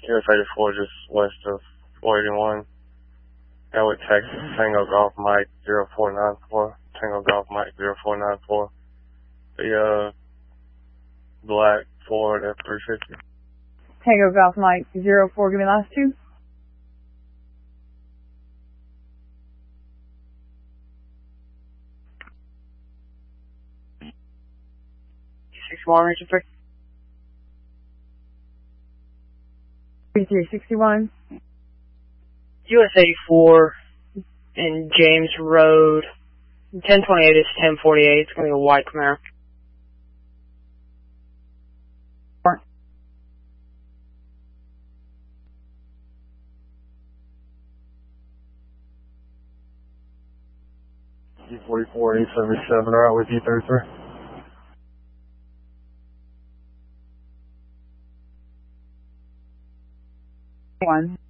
US 84 just west of 481. Elwood, Texas, Tango Golf Mike 0494. Tango Golf Mike 0494. The black Ford F350. Tango Golf Mike 04, give me last two. Richard 3361. US 84 in James Road. 1028 is 1048. It's going to be a white Camaro. G44 877, alright with you 33. One.